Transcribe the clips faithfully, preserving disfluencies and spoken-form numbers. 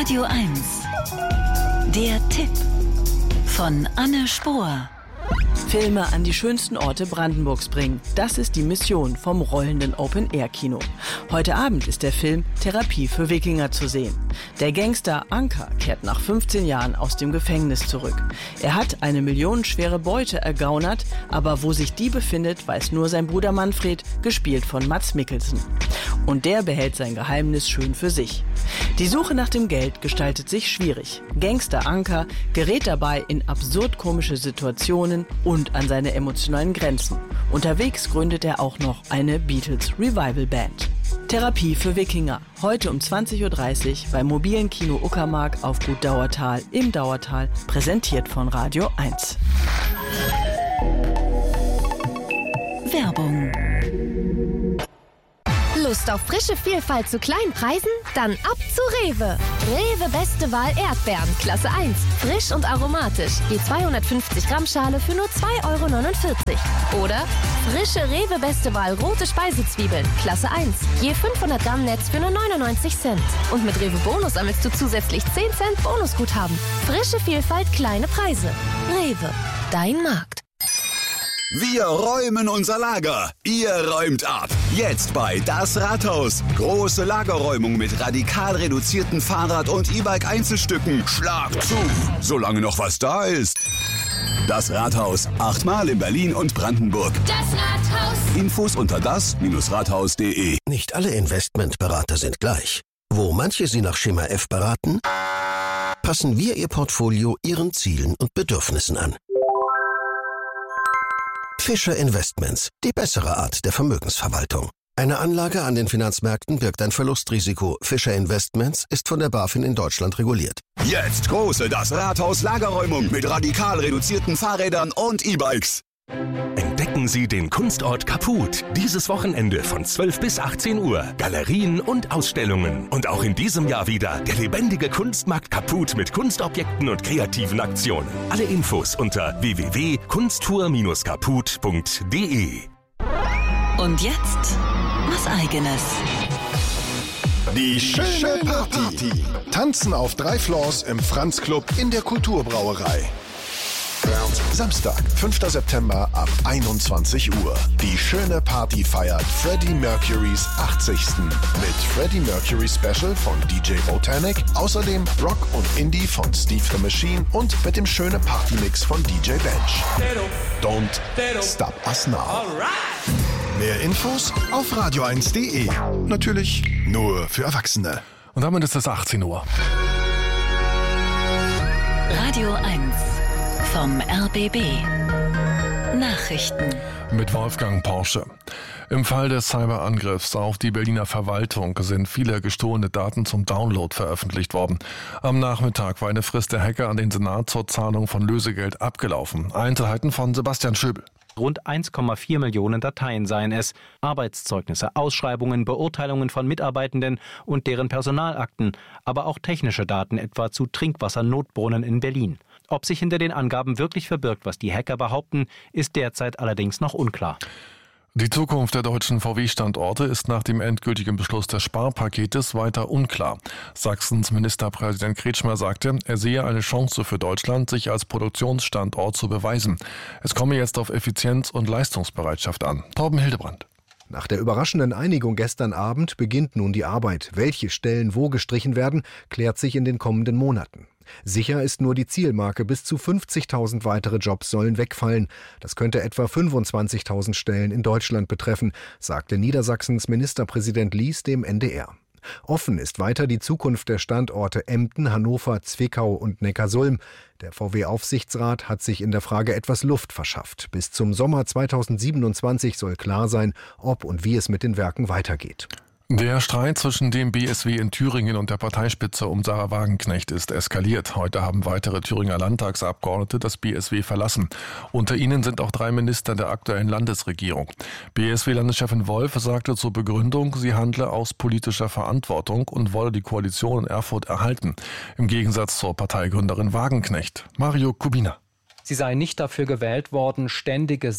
Radio eins. Der Tipp von Anne Spohr. Filme an die schönsten Orte Brandenburgs bringen. Das ist die Mission vom rollenden Open-Air-Kino. Heute Abend ist der Film Therapie für Wikinger zu sehen. Der Gangster Anka kehrt nach fünfzehn Jahren aus dem Gefängnis zurück. Er hat eine millionenschwere Beute ergaunert, aber wo sich die befindet, weiß nur sein Bruder Manfred, gespielt von Mads Mikkelsen. Und der behält sein Geheimnis schön für sich. Die Suche nach dem Geld gestaltet sich schwierig. Gangster Anka gerät dabei in absurd komische Situationen und an seine emotionalen Grenzen. Unterwegs gründet er auch noch eine Beatles-Revival-Band. Therapie für Wikinger. Heute um zwanzig Uhr dreißig beim mobilen Kino Uckermark auf Gut Dauertal im Dauertal. Präsentiert von Radio eins. Werbung. Lust auf frische Vielfalt zu kleinen Preisen? Dann ab zu Rewe. Rewe Beste Wahl Erdbeeren, Klasse eins. Frisch und aromatisch. Je zweihundertfünfzig Gramm Schale für nur zwei Euro neunundvierzig. Oder frische Rewe Beste Wahl rote Speisezwiebeln, Klasse eins. Je fünfhundert Gramm Netz für nur neunundneunzig Cent. Und mit Rewe Bonus sammelst du zusätzlich zehn Cent Bonusguthaben. Frische Vielfalt, kleine Preise. Rewe, dein Markt. Wir räumen unser Lager. Ihr räumt ab. Jetzt bei Das Rathaus. Große Lagerräumung mit radikal reduzierten Fahrrad- und E-Bike-Einzelstücken. Schlag zu, solange noch was da ist. Das Rathaus. Achtmal in Berlin und Brandenburg. Das Rathaus. Infos unter das Rathaus punkt de. Nicht alle Investmentberater sind gleich. Wo manche Sie nach Schema F beraten, passen wir Ihr Portfolio Ihren Zielen und Bedürfnissen an. Fischer Investments, die bessere Art der Vermögensverwaltung. Eine Anlage an den Finanzmärkten birgt ein Verlustrisiko. Fischer Investments ist von der BaFin in Deutschland reguliert. Jetzt große Das Rathaus Lagerräumung mit radikal reduzierten Fahrrädern und E-Bikes. Entdecken Sie den Kunstort Kaput. Dieses Wochenende von zwölf bis achtzehn Uhr. Galerien und Ausstellungen. Und auch in diesem Jahr wieder der lebendige Kunstmarkt Kaput mit Kunstobjekten und kreativen Aktionen. Alle Infos unter w w w punkt kunsttour Bindestrich kaput punkt de. Und jetzt was Eigenes. Die schöne Party. Tanzen auf drei Floors im Franz Club in der Kulturbrauerei. Samstag, fünfter September ab einundzwanzig Uhr. Die schöne Party feiert Freddie Mercurys achtzigsten mit Freddie Mercury Special von D J Botanic, außerdem Rock und Indie von Steve the Machine und mit dem schöne Partymix von D J Bench. Don't stop us now. Mehr Infos auf radio eins punkt de. Natürlich nur für Erwachsene. Und damit ist es achtzehn Uhr. Radio eins vom R B B. Nachrichten mit Wolfgang Porsche. Im Fall des Cyberangriffs auf die Berliner Verwaltung sind viele gestohlene Daten zum Download veröffentlicht worden. Am Nachmittag war eine Frist der Hacker an den Senat zur Zahlung von Lösegeld abgelaufen. Einzelheiten von Sebastian Schöbel. Rund eins Komma vier Millionen Dateien seien es. Arbeitszeugnisse, Ausschreibungen, Beurteilungen von Mitarbeitenden und deren Personalakten, aber auch technische Daten etwa zu Trinkwassernotbrunnen in Berlin. Ob sich hinter den Angaben wirklich verbirgt, was die Hacker behaupten, ist derzeit allerdings noch unklar. Die Zukunft der deutschen V W-Standorte ist nach dem endgültigen Beschluss des Sparpaketes weiter unklar. Sachsens Ministerpräsident Kretschmer sagte, er sehe eine Chance für Deutschland, sich als Produktionsstandort zu beweisen. Es komme jetzt auf Effizienz und Leistungsbereitschaft an. Torben Hildebrand. Nach der überraschenden Einigung gestern Abend beginnt nun die Arbeit. Welche Stellen wo gestrichen werden, klärt sich in den kommenden Monaten. Sicher ist nur die Zielmarke, bis zu fünfzigtausend weitere Jobs sollen wegfallen. Das könnte etwa fünfundzwanzigtausend Stellen in Deutschland betreffen, sagte Niedersachsens Ministerpräsident Lies dem N D R. Offen ist weiter die Zukunft der Standorte Emden, Hannover, Zwickau und Neckarsulm. Der V W-Aufsichtsrat hat sich in der Frage etwas Luft verschafft. Bis zum Sommer zweitausendsiebenundzwanzig soll klar sein, ob und wie es mit den Werken weitergeht. Der Streit zwischen dem B S W in Thüringen und der Parteispitze um Sarah Wagenknecht ist eskaliert. Heute haben weitere Thüringer Landtagsabgeordnete das B S W verlassen. Unter ihnen sind auch drei Minister der aktuellen Landesregierung. B S W-Landeschefin Wolf sagte zur Begründung, sie handle aus politischer Verantwortung und wolle die Koalition in Erfurt erhalten. Im Gegensatz zur Parteigründerin Wagenknecht. Mario Kubina. Sie sei nicht dafür gewählt worden, ständige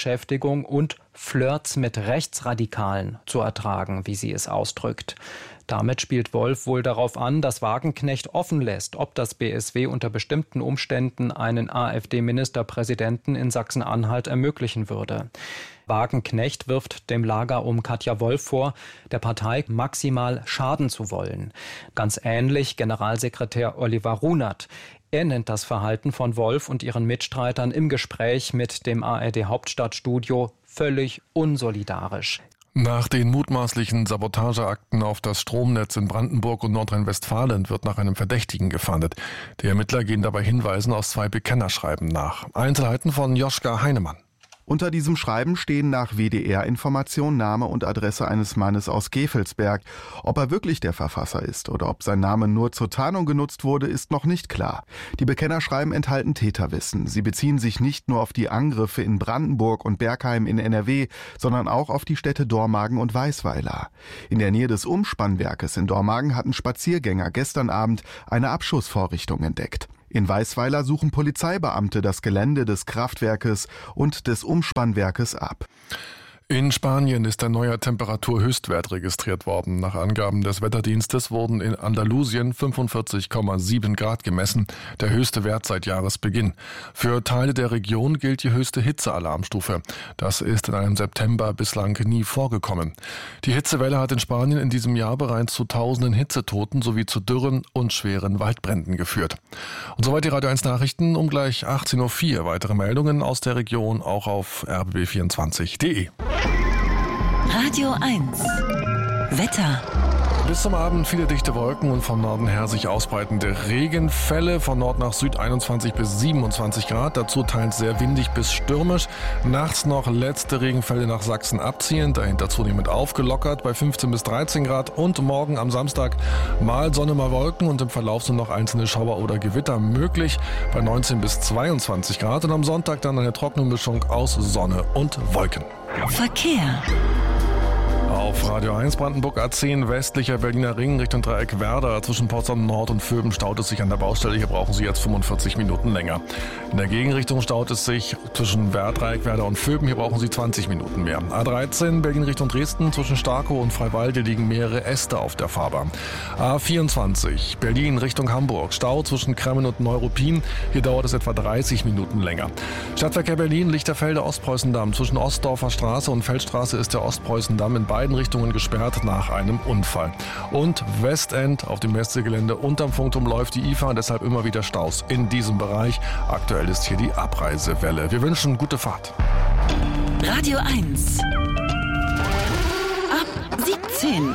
Selbstbeschäftigung und Flirts mit Rechtsradikalen zu ertragen, wie sie es ausdrückt. Damit spielt Wolf wohl darauf an, dass Wagenknecht offen lässt, ob das B S W unter bestimmten Umständen einen AfD-Ministerpräsidenten in Sachsen-Anhalt ermöglichen würde. Wagenknecht wirft dem Lager um Katja Wolf vor, der Partei maximal schaden zu wollen. Ganz ähnlich Generalsekretär Oliver Runert. Er nennt das Verhalten von Wolf und ihren Mitstreitern im Gespräch mit dem A R D-Hauptstadtstudio völlig unsolidarisch. Nach den mutmaßlichen Sabotageakten auf das Stromnetz in Brandenburg und Nordrhein-Westfalen wird nach einem Verdächtigen gefahndet. Die Ermittler gehen dabei Hinweisen aus zwei Bekennerschreiben nach. Einzelheiten von Joschka Heinemann. Unter diesem Schreiben stehen nach W D R-Information Name und Adresse eines Mannes aus Gevelsberg. Ob er wirklich der Verfasser ist oder ob sein Name nur zur Tarnung genutzt wurde, ist noch nicht klar. Die Bekennerschreiben enthalten Täterwissen. Sie beziehen sich nicht nur auf die Angriffe in Brandenburg und Bergheim in N R W, sondern auch auf die Städte Dormagen und Weißweiler. In der Nähe des Umspannwerkes in Dormagen hatten Spaziergänger gestern Abend eine Abschussvorrichtung entdeckt. In Weißweiler suchen Polizeibeamte das Gelände des Kraftwerkes und des Umspannwerkes ab. In Spanien ist ein neuer Temperaturhöchstwert registriert worden. Nach Angaben des Wetterdienstes wurden in Andalusien fünfundvierzig Komma sieben Grad gemessen, der höchste Wert seit Jahresbeginn. Für Teile der Region gilt die höchste Hitzealarmstufe. Das ist in einem September bislang nie vorgekommen. Die Hitzewelle hat in Spanien in diesem Jahr bereits zu tausenden Hitzetoten sowie zu Dürren und schweren Waldbränden geführt. Und soweit die Radio eins Nachrichten um gleich achtzehn Uhr vier. Weitere Meldungen aus der Region auch auf r b b vierundzwanzig punkt d e. Radio eins. Wetter. Bis zum Abend viele dichte Wolken und vom Norden her sich ausbreitende Regenfälle. Von Nord nach Süd einundzwanzig bis siebenundzwanzig Grad. Dazu teils sehr windig bis stürmisch. Nachts noch letzte Regenfälle nach Sachsen abziehen. Dahinter zunehmend aufgelockert bei fünfzehn bis dreizehn Grad. Und morgen am Samstag mal Sonne, mal Wolken. Und im Verlauf sind noch einzelne Schauer oder Gewitter möglich bei neunzehn bis zweiundzwanzig Grad. Und am Sonntag dann eine trockene Mischung aus Sonne und Wolken. Verkehr. Auf Radio eins Brandenburg A zehn westlicher Berliner Ring Richtung Dreieck Werder. Zwischen Potsdam Nord und Vöben staut es sich an der Baustelle. Hier brauchen Sie jetzt fünfundvierzig Minuten länger. In der Gegenrichtung staut es sich zwischen Dreieck Werder und Vöben. Hier brauchen Sie zwanzig Minuten mehr. A dreizehn Berlin Richtung Dresden. Zwischen Starkow und Freiwalde liegen mehrere Äste auf der Fahrbahn. A vierundzwanzig Berlin Richtung Hamburg. Stau zwischen Kremmen und Neuruppin. Hier dauert es etwa dreißig Minuten länger. Stadtverkehr Berlin Lichterfelde Ostpreußendamm. Zwischen Ostdorfer Straße und Feldstraße ist der Ostpreußendamm in beiden Richtungen gesperrt nach einem Unfall. Und Westend auf dem Messegelände unterm Funkturm läuft die I F A, deshalb immer wieder Staus in diesem Bereich. Aktuell ist hier die Abreisewelle. Wir wünschen gute Fahrt. Radio eins. Ab siebzehn.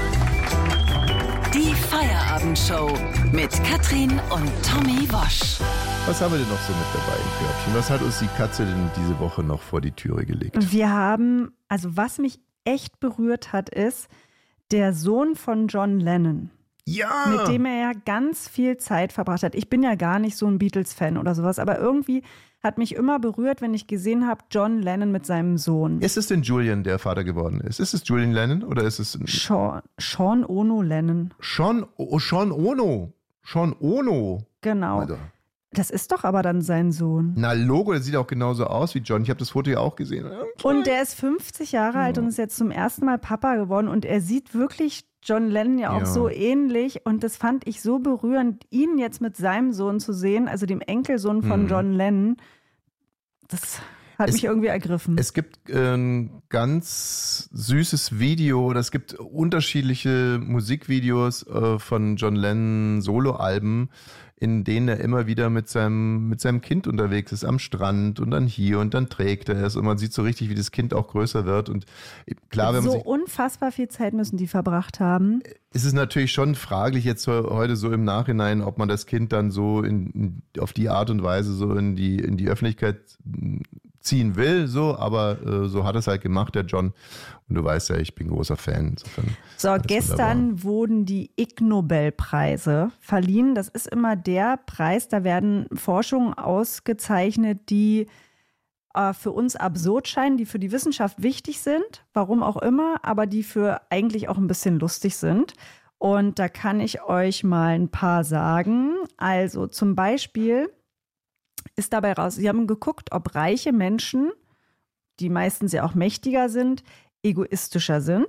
Die Feierabendshow mit Katrin und Tommy Wosch. Was haben wir denn noch so mit dabei im Körbchen? Was hat uns die Katze denn diese Woche noch vor die Türe gelegt? Wir haben, also was mich echt berührt hat, ist der Sohn von John Lennon. Ja! Mit dem er ja ganz viel Zeit verbracht hat. Ich bin ja gar nicht so ein Beatles-Fan oder sowas, aber irgendwie hat mich immer berührt, wenn ich gesehen habe, John Lennon mit seinem Sohn. Ist es denn Julian, der Vater geworden ist? Ist es Julian Lennon oder ist es... Sean, Sean Ono Lennon. Sean, oh, Sean Ono. Sean Ono. Genau. Alter. Das ist doch aber dann sein Sohn. Na Logo, der sieht auch genauso aus wie John. Ich habe das Foto ja auch gesehen. Und der ist fünfzig Jahre alt und ist jetzt zum ersten Mal Papa geworden. Und er sieht wirklich John Lennon ja auch ja. so ähnlich. Und das fand ich so berührend, ihn jetzt mit seinem Sohn zu sehen, also dem Enkelsohn von hm. John Lennon. Das hat es, mich irgendwie ergriffen. Es gibt ein ganz süßes Video, es gibt unterschiedliche Musikvideos äh, von John Lennon Soloalben, in denen er immer wieder mit seinem, mit seinem Kind unterwegs ist, am Strand und dann hier und dann trägt er es und man sieht so richtig, wie das Kind auch größer wird. Und klar, wenn man so sich, unfassbar viel Zeit müssen die verbracht haben. Es ist natürlich schon fraglich jetzt heute so im Nachhinein, ob man das Kind dann so in, auf die Art und Weise so in die, in die Öffentlichkeit ziehen will, so, aber äh, so hat es halt gemacht, der John. Und du weißt ja, ich bin großer Fan. Insofern so, gestern wurden die Ig Nobelpreise verliehen. Das ist immer der Preis, da werden Forschungen ausgezeichnet, die äh, für uns absurd scheinen, die für die Wissenschaft wichtig sind, warum auch immer, aber die für eigentlich auch ein bisschen lustig sind. Und da kann ich euch mal ein paar sagen. Also zum Beispiel ist dabei raus, sie haben geguckt, ob reiche Menschen, die meistens ja auch mächtiger sind, egoistischer sind.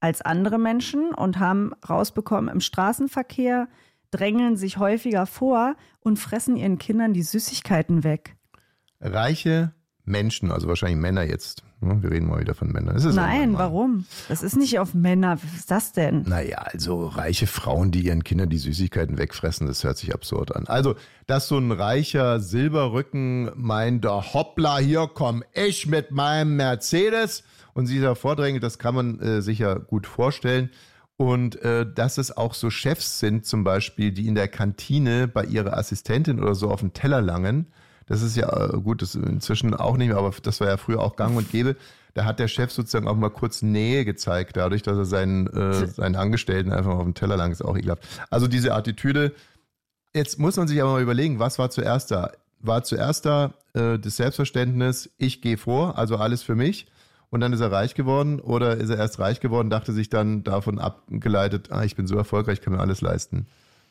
als andere Menschen und haben rausbekommen, im Straßenverkehr drängeln sich häufiger vor und fressen ihren Kindern die Süßigkeiten weg. Reiche Menschen, also wahrscheinlich Männer jetzt. Wir reden mal wieder von Männern. Das ist Nein, warum? Das ist nicht auf Männer. Was ist das denn? Naja, also reiche Frauen, die ihren Kindern die Süßigkeiten wegfressen, das hört sich absurd an. Also, dass so ein reicher Silberrücken meint, hoppla, hier komm ich mit meinem Mercedes und sie da vordrängelt, das kann man äh, sich ja gut vorstellen. Und äh, dass es auch so Chefs sind zum Beispiel, die in der Kantine bei ihrer Assistentin oder so auf den Teller langen. Das ist ja gut, das ist inzwischen auch nicht mehr, aber das war ja früher auch gang und gäbe. Da hat der Chef sozusagen auch mal kurz Nähe gezeigt, dadurch, dass er seinen, äh, seinen Angestellten einfach auf dem Teller lang ist, auch ekelhaft. Also diese Attitüde. Jetzt muss man sich aber mal überlegen, was war zuerst da? War zuerst da äh, das Selbstverständnis, ich gehe vor, also alles für mich, und dann ist er reich geworden, oder ist er erst reich geworden, dachte sich dann davon abgeleitet, ah, ich bin so erfolgreich, ich kann mir alles leisten.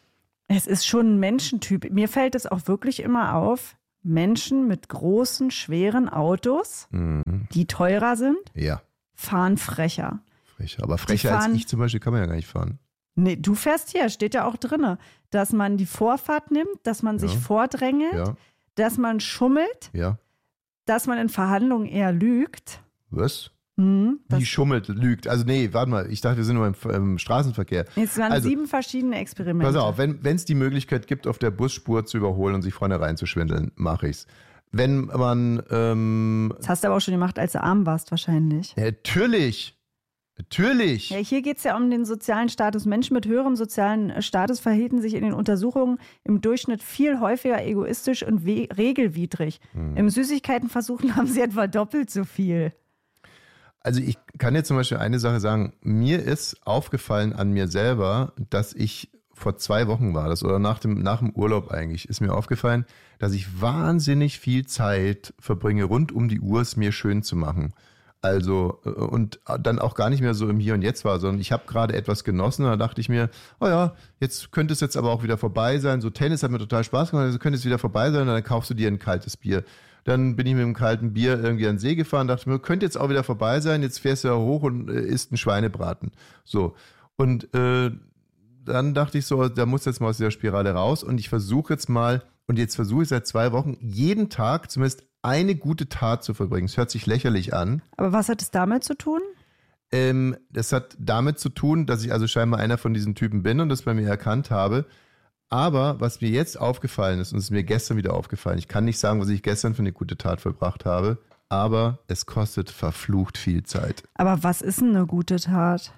Es ist schon ein Menschentyp. Mir fällt es auch wirklich immer auf, Menschen mit großen, schweren Autos, mhm. die teurer sind, ja. fahren frecher. Frecher, aber frecher fahren, als ich zum Beispiel kann man ja gar nicht fahren. Nee, du fährst hier, steht ja auch drin, dass man die Vorfahrt nimmt, dass man sich ja. vordrängelt, ja. dass man schummelt, ja. dass man in Verhandlungen eher lügt. Was? Mhm, Wie schummelt, lügt. Also nee, warte mal, ich dachte, wir sind nur im, im Straßenverkehr. Es waren also, sieben verschiedene Experimente. Pass auf, wenn es die Möglichkeit gibt, auf der Busspur zu überholen und sich vorne reinzuschwindeln, mache ich's. Wenn man... Ähm, das hast du aber auch schon gemacht, als du arm warst wahrscheinlich. Natürlich, natürlich. Ja, hier geht es ja um den sozialen Status. Menschen mit höherem sozialen Status verhielten sich in den Untersuchungen im Durchschnitt viel häufiger egoistisch und we- regelwidrig. Hm. Im Süßigkeitenversuchen haben sie etwa doppelt so viel. Also ich kann jetzt zum Beispiel eine Sache sagen, mir ist aufgefallen an mir selber, dass ich vor zwei Wochen war das oder nach dem, nach dem Urlaub eigentlich, ist mir aufgefallen, dass ich wahnsinnig viel Zeit verbringe, rund um die Uhr es mir schön zu machen. Also und dann auch gar nicht mehr so im Hier und Jetzt war, sondern ich habe gerade etwas genossen und da dachte ich mir, oh ja, jetzt könnte es jetzt aber auch wieder vorbei sein. So Tennis hat mir total Spaß gemacht, also könnte es wieder vorbei sein und dann kaufst du dir ein kaltes Bier. Dann bin ich mit einem kalten Bier irgendwie an den See gefahren, dachte mir, könnte jetzt auch wieder vorbei sein, jetzt fährst du ja hoch und äh, isst einen Schweinebraten. So. Und äh, dann dachte ich so, da muss jetzt mal aus dieser Spirale raus und ich versuche jetzt mal, und jetzt versuche ich seit zwei Wochen, jeden Tag zumindest eine gute Tat zu verbringen. Es hört sich lächerlich an. Aber was hat es damit zu tun? Ähm, das hat damit zu tun, dass ich also scheinbar einer von diesen Typen bin und das bei mir erkannt habe. Aber was mir jetzt aufgefallen ist, und es ist mir gestern wieder aufgefallen, ich kann nicht sagen, was ich gestern für eine gute Tat vollbracht habe, aber es kostet verflucht viel Zeit. Aber was ist denn eine gute Tat?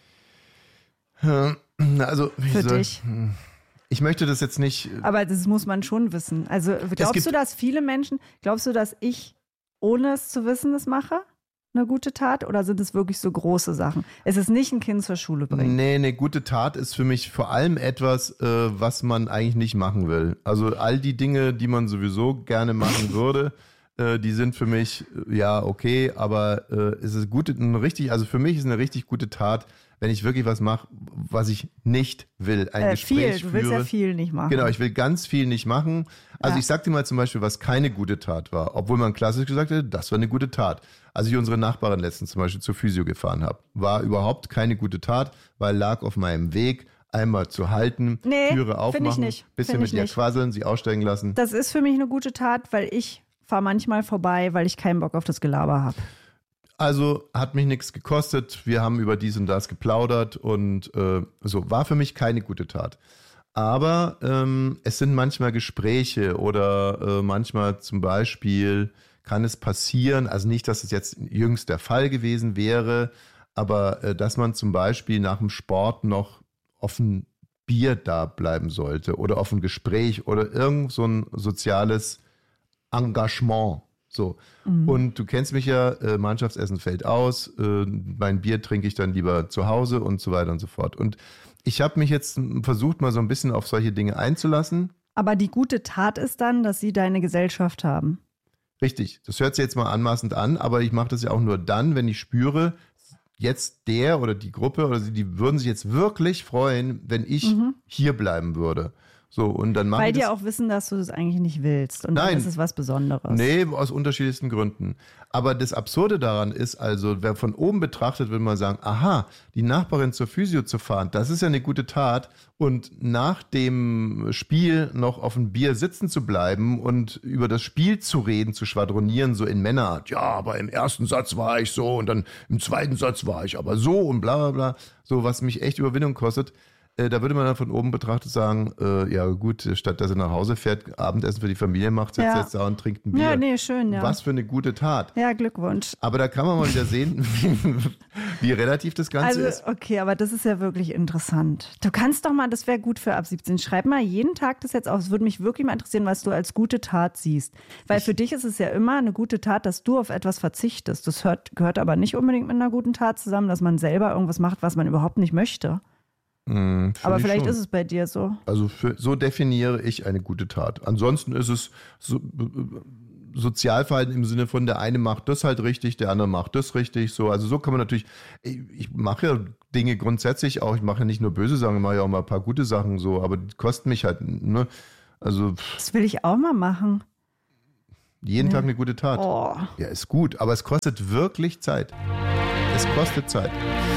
Also, für soll, dich? Ich möchte das jetzt nicht... Aber das muss man schon wissen. Also glaubst du, dass viele Menschen, glaubst du, dass ich, ohne es zu wissen, das mache? Eine gute Tat, oder sind es wirklich so große Sachen? Es ist nicht ein Kind zur Schule bringen. Nee, eine gute Tat ist für mich vor allem etwas, äh, was man eigentlich nicht machen will. Also all die Dinge, die man sowieso gerne machen würde, äh, die sind für mich, äh, ja, okay, aber äh, es ist gut, eine richtig, also für mich ist eine richtig gute Tat, wenn ich wirklich was mache, was ich nicht will. Ein äh, Gespräch viel, du willst führe. ja viel nicht machen. Genau, ich will ganz viel nicht machen. Also ja. Ich sag dir mal zum Beispiel, was keine gute Tat war, obwohl man klassisch gesagt hätte, das war eine gute Tat. Als ich unsere Nachbarin letztens zum Beispiel zur Physio gefahren habe, war überhaupt keine gute Tat, weil lag auf meinem Weg, einmal zu halten, nee, Türe aufmachen, bisschen find mit ihr nicht. quasseln, sie aussteigen lassen. Das ist für mich eine gute Tat, weil ich fahre manchmal vorbei, weil ich keinen Bock auf das Gelaber habe. Also hat mich nichts gekostet, wir haben über dies und das geplaudert und äh, so, war für mich keine gute Tat. Aber ähm, es sind manchmal Gespräche oder äh, manchmal zum Beispiel kann es passieren, also nicht, dass es jetzt jüngst der Fall gewesen wäre, aber äh, dass man zum Beispiel nach dem Sport noch auf ein Bier da bleiben sollte oder auf ein Gespräch oder irgend so ein soziales Engagement. So. Mhm. Und du kennst mich ja, äh, Mannschaftsessen fällt aus, äh, mein Bier trinke ich dann lieber zu Hause und so weiter und so fort. Und ich habe mich jetzt versucht, mal so ein bisschen auf solche Dinge einzulassen. Aber die gute Tat ist dann, dass sie deine Gesellschaft haben. Richtig, das hört sich jetzt mal anmaßend an, aber ich mache das ja auch nur dann, wenn ich spüre, jetzt der oder die Gruppe oder sie, die würden sich jetzt wirklich freuen, wenn ich mhm. hier bleiben würde. So, und dann machen Weil die das, auch wissen, dass du das eigentlich nicht willst. Und Nein. dann ist es was Besonderes. Nee, aus unterschiedlichsten Gründen. Aber das Absurde daran ist also, wer von oben betrachtet, will man sagen, aha, die Nachbarin zur Physio zu fahren, das ist ja eine gute Tat. Und nach dem Spiel noch auf ein Bier sitzen zu bleiben und über das Spiel zu reden, zu schwadronieren, so in Männerart. Ja, aber im ersten Satz war ich so und dann im zweiten Satz war ich aber so und bla bla bla. So, was mich echt Überwindung kostet. Da würde man dann von oben betrachtet sagen, äh, ja gut, statt dass er nach Hause fährt, Abendessen für die Familie macht, setzt er Ja. jetzt da und trinkt ein Bier. Ja, nee, schön, ja. Was für eine gute Tat. Ja, Glückwunsch. Aber da kann man mal wieder sehen, wie, wie relativ das Ganze Also, ist. okay, aber das ist ja wirklich interessant. Du kannst doch mal, das wäre gut für ab siebzehn, schreib mal jeden Tag das jetzt auf. Es würde mich wirklich mal interessieren, was du als gute Tat siehst. Weil Ich- für dich ist es ja immer eine gute Tat, dass du auf etwas verzichtest. Das hört, gehört aber nicht unbedingt mit einer guten Tat zusammen, dass man selber irgendwas macht, was man überhaupt nicht möchte. Hm, find Aber ich vielleicht schon. ist es bei dir so. Also für, so definiere ich eine gute Tat. Ansonsten ist es so, Sozialverhalten im Sinne von, der eine macht das halt richtig, der andere macht das richtig. So, also so kann man natürlich, ich, ich mache ja Dinge grundsätzlich auch, ich mache ja nicht nur böse Sachen, ich mache ja auch mal ein paar gute Sachen so, aber die kosten mich halt, ne? Also Das will ich auch mal machen. jeden Ja. Tag eine gute Tat. Oh. Ja, ist gut, aber es kostet wirklich Zeit. Es kostet Zeit.